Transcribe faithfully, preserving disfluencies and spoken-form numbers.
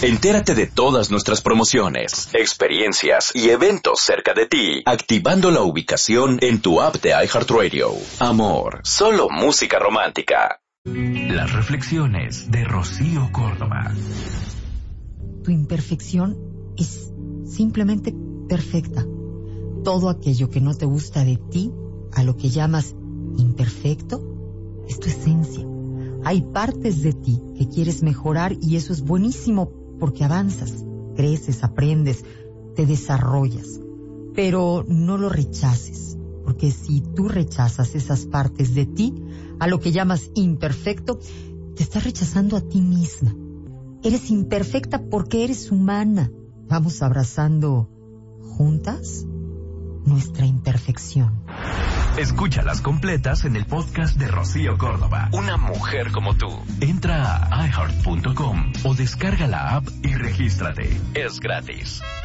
Entérate de todas nuestras promociones, experiencias y eventos cerca de ti, activando la ubicación en tu app de iHeartRadio. Amor, solo música romántica. Las reflexiones de Rocío Córdoba. Tu imperfección es simplemente perfecta. Todo aquello que no te gusta de ti, a lo que llamas imperfecto, es tu esencia. Hay partes de ti que quieres mejorar y eso es buenísimo porque avanzas, creces, aprendes, te desarrollas. Pero no lo rechaces, porque si tú rechazas esas partes de ti, a lo que llamas imperfecto, te estás rechazando a ti misma. Eres imperfecta porque eres humana. Vamos abrazando juntas nuestra imperfección. Escúchalas completas en el podcast de Rocío Córdoba. Una mujer como tú. Entra a i heart punto com o descarga la app y regístrate. Es gratis.